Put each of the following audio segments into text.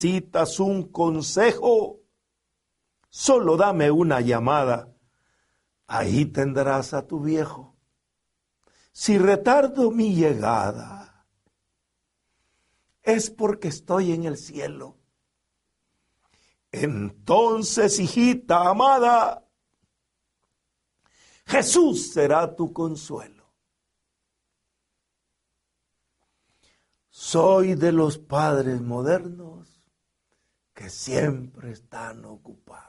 necesitas un consejo, solo dame una llamada. Ahí tendrás a tu viejo. Si retardo mi llegada, es porque estoy en el cielo. Entonces, hijita amada, Jesús será tu consuelo. Soy de los padres modernos que siempre están ocupados.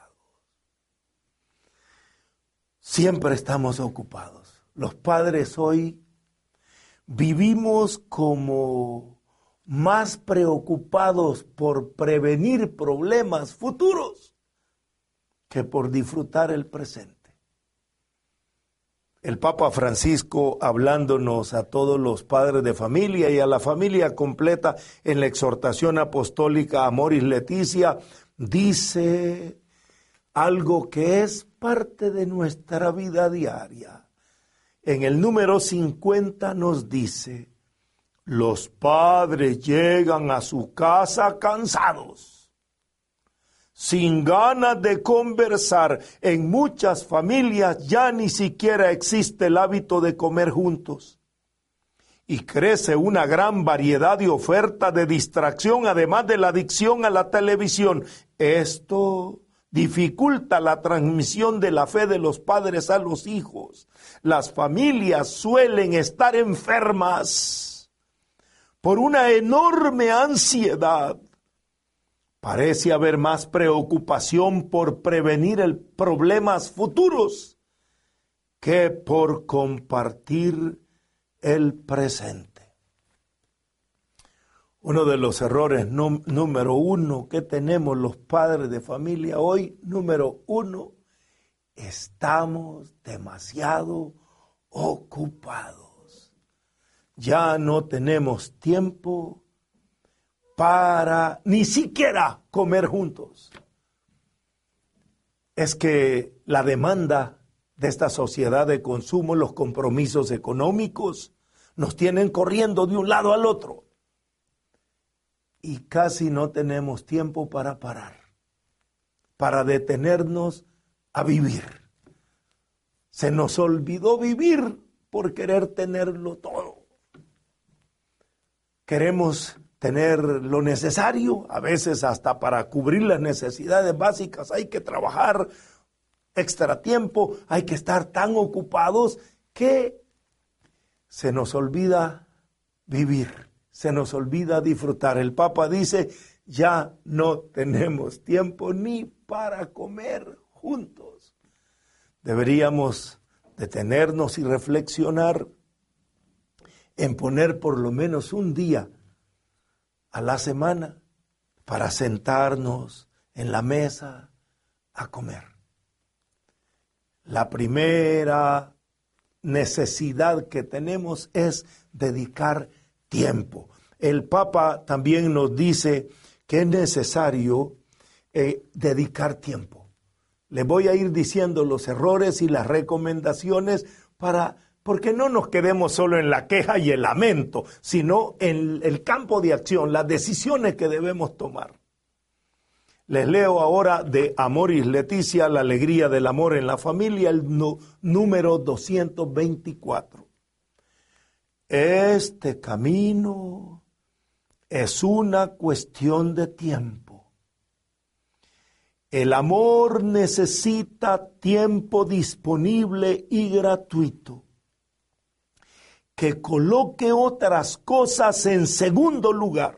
Siempre estamos ocupados. Los padres hoy vivimos como más preocupados por prevenir problemas futuros que por disfrutar el presente. El Papa Francisco, hablándonos a todos los padres de familia y a la familia completa en la exhortación apostólica Amoris Laetitia, dice algo que es parte de nuestra vida diaria. En el número 50 nos dice: los padres llegan a su casa cansados, sin ganas de conversar. En muchas familias ya ni siquiera existe el hábito de comer juntos. Y crece una gran variedad de oferta de distracción, además de la adicción a la televisión. Esto dificulta la transmisión de la fe de los padres a los hijos. Las familias suelen estar enfermas por una enorme ansiedad. Parece haber más preocupación por prevenir problemas futuros que por compartir el presente. Uno de los errores número uno que tenemos los padres de familia hoy, número uno, estamos demasiado ocupados. Ya no tenemos tiempo para ni siquiera comer juntos. Es que la demanda de esta sociedad de consumo, los compromisos económicos, nos tienen corriendo de un lado al otro. Y casi no tenemos tiempo para parar, para detenernos a vivir. Se nos olvidó vivir por querer tenerlo todo. Queremos tener lo necesario, a veces hasta para cubrir las necesidades básicas hay que trabajar extra tiempo, hay que estar tan ocupados que se nos olvida vivir, se nos olvida disfrutar. El Papa dice, ya no tenemos tiempo ni para comer juntos. Deberíamos detenernos y reflexionar en poner por lo menos un día a la semana para sentarnos en la mesa a comer. La primera necesidad que tenemos es dedicar tiempo. El Papa también nos dice que es necesario dedicar tiempo. Les voy a ir diciendo los errores y las recomendaciones porque no nos quedemos solo en la queja y el lamento, sino en el campo de acción, las decisiones que debemos tomar. Les leo ahora de Amoris Laetitia, la alegría del amor en la familia, el número 224. Este camino es una cuestión de tiempo. El amor necesita tiempo disponible y gratuito, que coloque otras cosas en segundo lugar.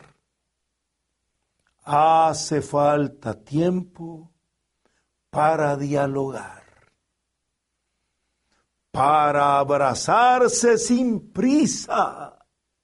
Hace falta tiempo para dialogar, para abrazarse sin prisa,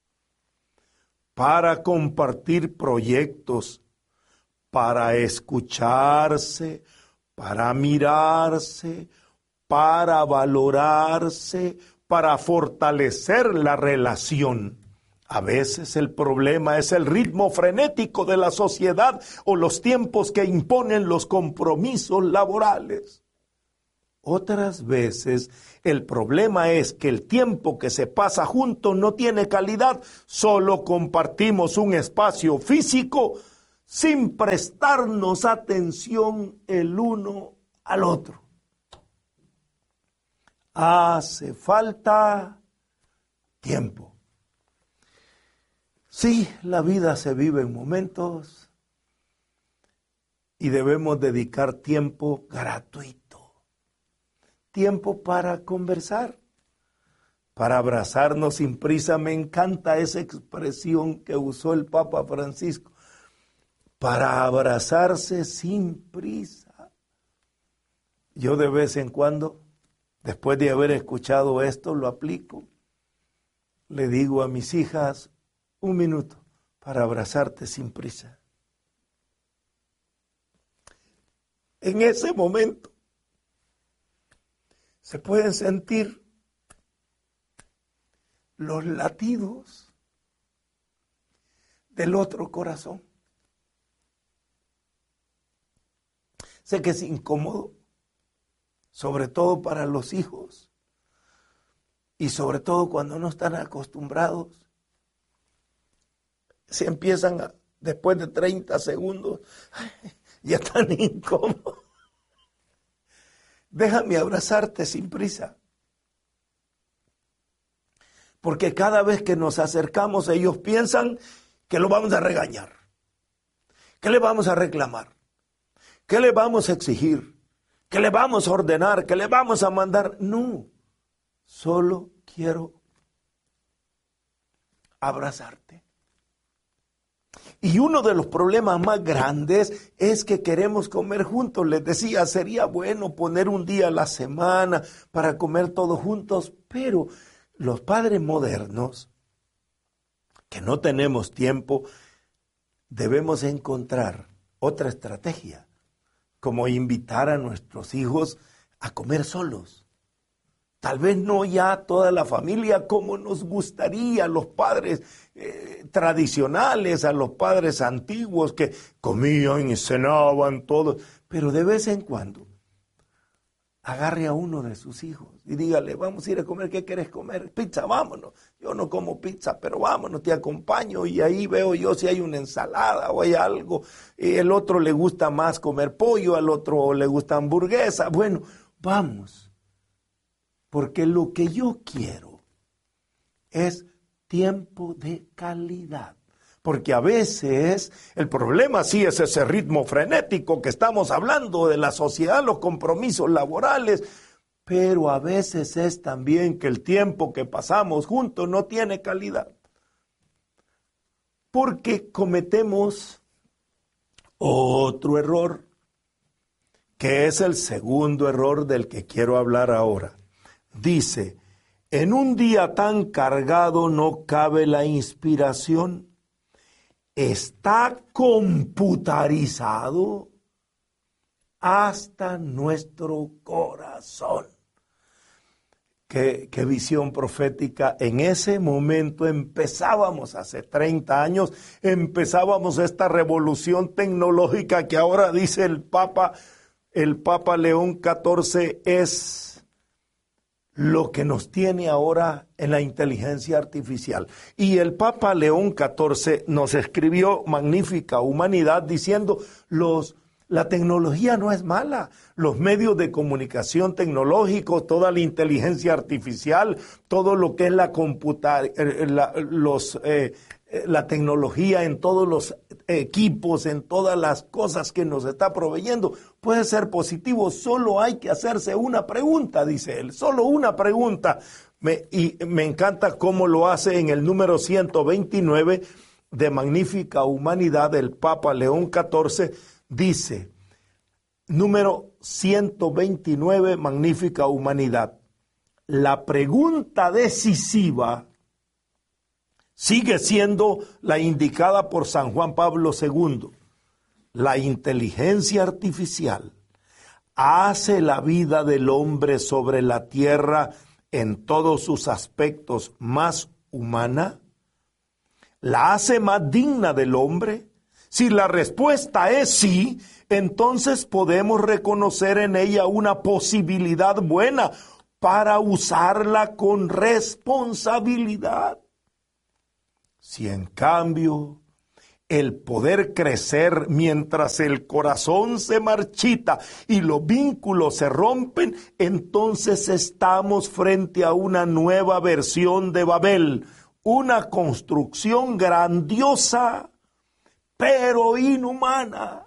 para compartir proyectos, para escucharse, para mirarse, para valorarse, para fortalecer la relación. A veces el problema es el ritmo frenético de la sociedad o los tiempos que imponen los compromisos laborales. Otras veces el problema es que el tiempo que se pasa juntos no tiene calidad, solo compartimos un espacio físico sin prestarnos atención el uno al otro. Hace falta tiempo. Sí, la vida se vive en momentos y debemos dedicar tiempo gratuito. Tiempo para conversar, para abrazarnos sin prisa. Me encanta esa expresión que usó el Papa Francisco. Para abrazarse sin prisa. Yo de vez en cuando, después de haber escuchado esto, lo aplico. Le digo a mis hijas, 1 minuto para abrazarte sin prisa. En ese momento se pueden sentir los latidos del otro corazón. Sé que es incómodo, sobre todo para los hijos y sobre todo cuando no están acostumbrados. Se empiezan después de 30 segundos, ya tan incómodo. Déjame abrazarte sin prisa. Porque cada vez que nos acercamos, ellos piensan que lo vamos a regañar, que le vamos a reclamar, que le vamos a exigir, que le vamos a ordenar, que le vamos a mandar. No, solo quiero abrazarte. Y uno de los problemas más grandes es que queremos comer juntos. Les decía, sería bueno poner un día a la semana para comer todos juntos, pero los padres modernos, que no tenemos tiempo, debemos encontrar otra estrategia, como invitar a nuestros hijos a comer solos. Tal vez no ya toda la familia como nos gustaría, los padres tradicionales, a los padres antiguos que comían y cenaban todos, pero de vez en cuando agarre a uno de sus hijos y dígale, vamos a ir a comer, ¿qué quieres comer? Pizza, vámonos. Yo no como pizza, pero vámonos, te acompaño y ahí veo yo si hay una ensalada o hay algo. El otro le gusta más comer pollo, al otro le gusta hamburguesa. Bueno, vamos. Porque lo que yo quiero es tiempo de calidad. Porque a veces el problema sí es ese ritmo frenético que estamos hablando de la sociedad, los compromisos laborales, pero a veces es también que el tiempo que pasamos juntos no tiene calidad. Porque cometemos otro error, que es el segundo error del que quiero hablar ahora. Dice, en un día tan cargado no cabe la inspiración. Está computarizado hasta nuestro corazón. Qué visión profética. En ese momento empezábamos, hace 30 años, empezábamos esta revolución tecnológica que ahora dice el Papa León XIV es lo que nos tiene ahora en la inteligencia artificial. Y el Papa León XIV nos escribió Magnífica Humanidad diciendo, la tecnología no es mala, los medios de comunicación tecnológicos, toda la inteligencia artificial, todo lo que es la tecnología en todos los equipos, en todas las cosas que nos está proveyendo, puede ser positivo. Solo hay que hacerse una pregunta, dice él, solo una pregunta. Y me encanta cómo lo hace en el número 129 de Magnífica Humanidad del Papa León XIV, dice, número 129, Magnífica Humanidad, la pregunta decisiva sigue siendo la indicada por San Juan Pablo II. La inteligencia artificial hace la vida del hombre sobre la tierra en todos sus aspectos más humana. ¿La hace más digna del hombre? Si la respuesta es sí, entonces podemos reconocer en ella una posibilidad buena para usarla con responsabilidad. Si en cambio el poder crecer mientras el corazón se marchita y los vínculos se rompen, entonces estamos frente a una nueva versión de Babel, una construcción grandiosa, pero inhumana.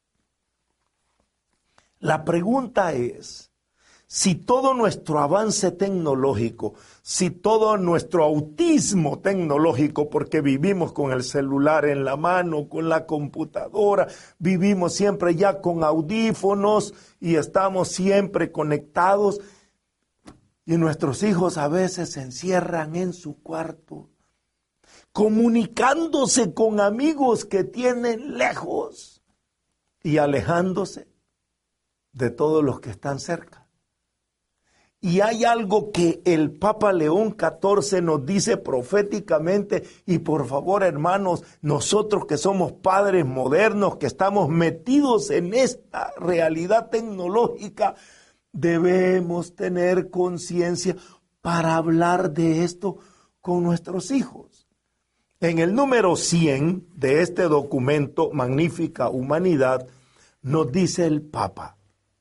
La pregunta es, si todo nuestro avance tecnológico, si todo nuestro autismo tecnológico, porque vivimos con el celular en la mano, con la computadora, vivimos siempre ya con audífonos y estamos siempre conectados, y nuestros hijos a veces se encierran en su cuarto, comunicándose con amigos que tienen lejos y alejándose de todos los que están cerca. Y hay algo que el Papa León XIV nos dice proféticamente, y por favor, hermanos, nosotros que somos padres modernos, que estamos metidos en esta realidad tecnológica, debemos tener conciencia para hablar de esto con nuestros hijos. En el número 100 de este documento, Magnífica Humanidad, nos dice el Papa: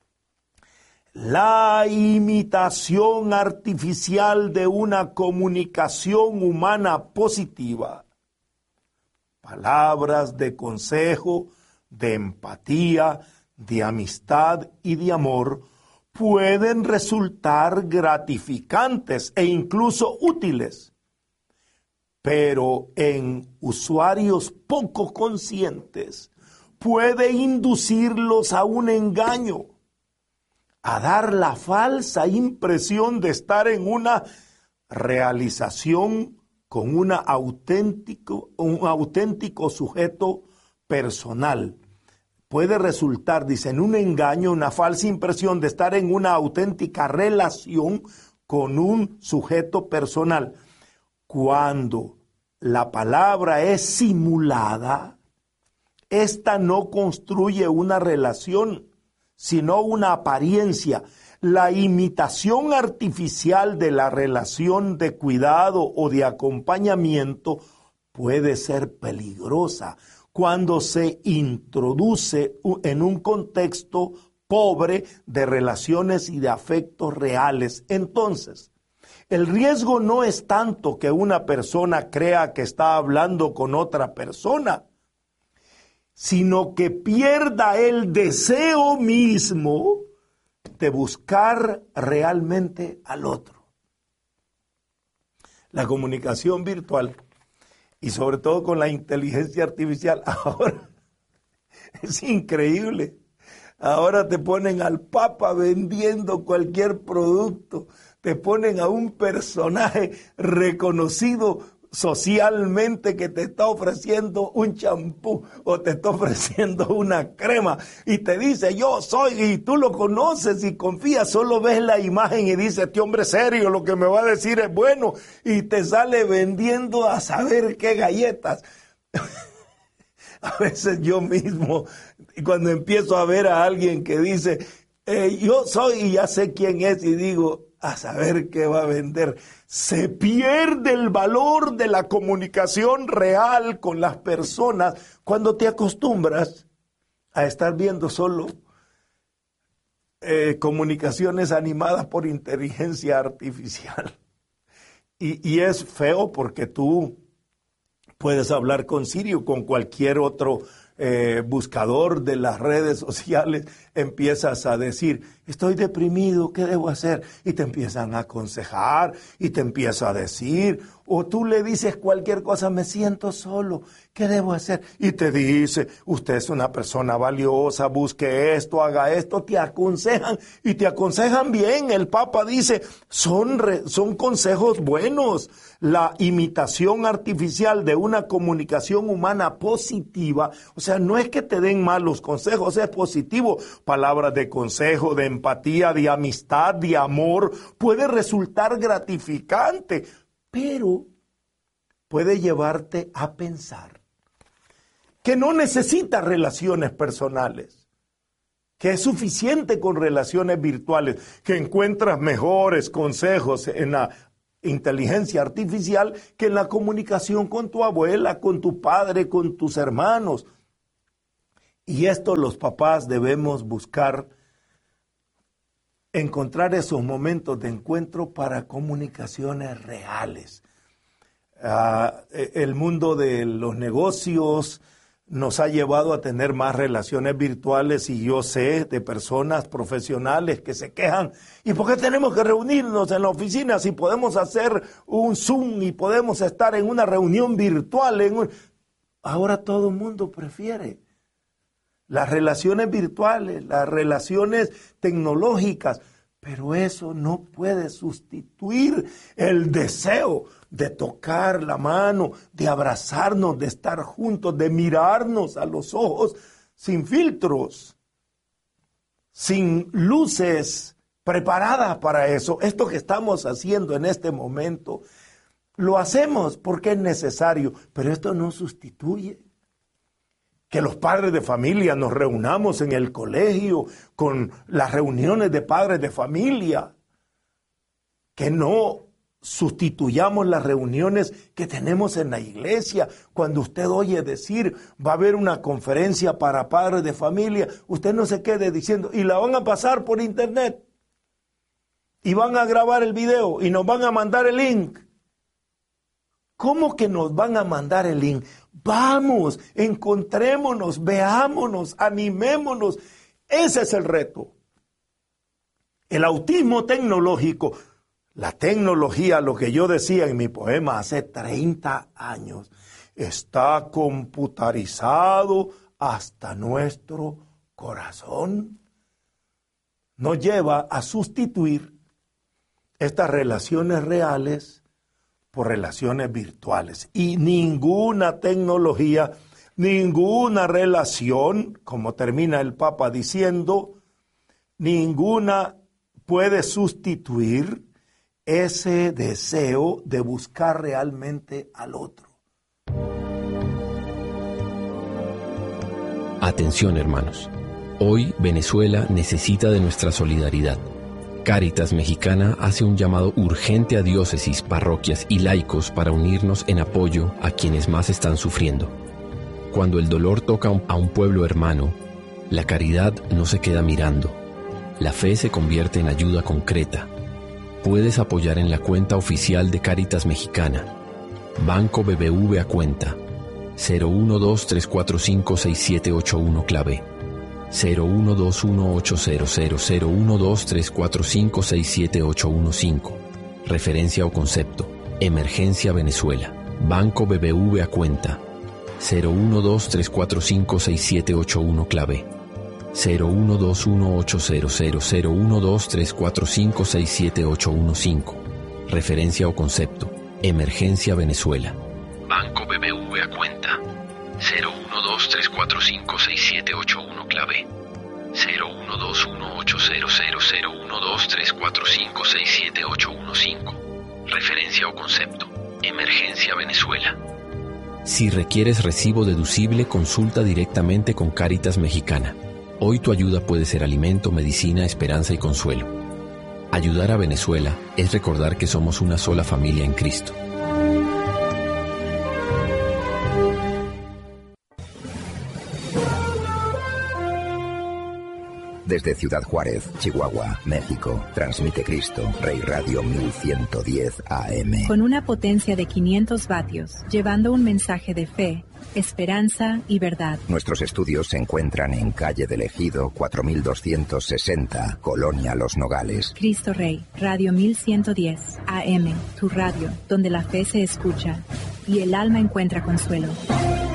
la imitación artificial de una comunicación humana positiva, palabras de consejo, de empatía, de amistad y de amor, pueden resultar gratificantes e incluso útiles, pero en usuarios poco conscientes puede inducirlos a un engaño, a dar la falsa impresión de estar en una realización con un auténtico sujeto personal. Puede resultar, dice, en un engaño, una falsa impresión de estar en una auténtica relación con un sujeto personal. Cuando la palabra es simulada, esta no construye una relación, sino una apariencia. La imitación artificial de la relación de cuidado o de acompañamiento puede ser peligrosa cuando se introduce en un contexto pobre de relaciones y de afectos reales. Entonces, el riesgo no es tanto que una persona crea que está hablando con otra persona, sino que pierda el deseo mismo de buscar realmente al otro. La comunicación virtual, y sobre todo con la inteligencia artificial, ahora es increíble. Ahora te ponen al Papa vendiendo cualquier producto, te ponen a un personaje reconocido socialmente que te está ofreciendo un champú o te está ofreciendo una crema y te dice yo soy, y tú lo conoces y confías, solo ves la imagen y dices, este hombre es serio, lo que me va a decir es bueno, y te sale vendiendo a saber qué galletas. A veces yo mismo, cuando empiezo a ver a alguien que dice yo soy y ya sé quién es, y digo, a saber qué va a vender. Se pierde el valor de la comunicación real con las personas cuando te acostumbras a estar viendo solo comunicaciones animadas por inteligencia artificial. Y es feo porque tú puedes hablar con Siri o con cualquier otro buscador de las redes sociales, empiezas a decir, estoy deprimido, ¿qué debo hacer? Y te empiezan a aconsejar y te empieza a decir, o tú le dices cualquier cosa, me siento solo, ¿qué debo hacer? Y te dice, usted es una persona valiosa, busque esto, haga esto, te aconsejan y te aconsejan bien. El Papa dice, son consejos buenos. La imitación artificial de una comunicación humana positiva, o sea, no es que te den malos consejos, es positivo. Palabras de consejo, de empatía, de amistad, de amor, puede resultar gratificante, pero puede llevarte a pensar que no necesitas relaciones personales, que es suficiente con relaciones virtuales, que encuentras mejores consejos en la inteligencia artificial que en la comunicación con tu abuela, con tu padre, con tus hermanos. Y esto los papás debemos buscar, encontrar esos momentos de encuentro para comunicaciones reales. El mundo de los negocios nos ha llevado a tener más relaciones virtuales y yo sé de personas profesionales que se quejan. ¿Y por qué tenemos que reunirnos en la oficina si podemos hacer un Zoom y podemos estar en una reunión virtual? Ahora todo el mundo prefiere las relaciones virtuales, las relaciones tecnológicas, pero eso no puede sustituir el deseo de tocar la mano, de abrazarnos, de estar juntos, de mirarnos a los ojos sin filtros, sin luces preparadas para eso. Esto que estamos haciendo en este momento, lo hacemos porque es necesario, pero esto no sustituye que los padres de familia nos reunamos en el colegio con las reuniones de padres de familia, que no sustituyamos las reuniones que tenemos en la iglesia. Cuando usted oye decir, va a haber una conferencia para padres de familia, usted no se quede diciendo, y la van a pasar por internet, y van a grabar el video, y nos van a mandar el link. ¿Cómo que nos van a mandar el link? Vamos, encontrémonos, veámonos, animémonos. Ese es el reto. El autismo tecnológico, la tecnología, lo que yo decía en mi poema hace 30 años, está computarizado hasta nuestro corazón. Nos lleva a sustituir estas relaciones reales por relaciones virtuales. Y ninguna tecnología, ninguna relación, como termina el Papa diciendo, ninguna puede sustituir ese deseo de buscar realmente al otro. Atención, hermanos. Hoy Venezuela necesita de nuestra solidaridad. Cáritas Mexicana hace un llamado urgente a diócesis, parroquias y laicos para unirnos en apoyo a quienes más están sufriendo. Cuando el dolor toca a un pueblo hermano, la caridad no se queda mirando. La fe se convierte en ayuda concreta. Puedes apoyar en la cuenta oficial de Cáritas Mexicana. Banco BBV a cuenta 012-345-6781 clave 012-1800012-345-67815. Referencia o concepto: Emergencia Venezuela. Banco BBV a cuenta 012-345-6781 clave 012-1800012-345-67815. Referencia o concepto: Emergencia Venezuela. Banco BBV a cuenta 012-345-6781 clave 012-1800012-345-67815. Referencia o concepto: Emergencia Venezuela. Si requieres recibo deducible, consulta directamente con Cáritas Mexicana. Hoy tu ayuda puede ser alimento, medicina, esperanza y consuelo. Ayudar a Venezuela es recordar que somos una sola familia en Cristo. Desde Ciudad Juárez, Chihuahua, México, transmite Cristo, Rey Radio 1110 AM. Con una potencia de 500 vatios, llevando un mensaje de fe, esperanza y verdad. Nuestros estudios se encuentran en calle del Ejido 4260, Colonia Los Nogales. Cristo Rey, Radio 1110 AM, tu radio, donde la fe se escucha y el alma encuentra consuelo.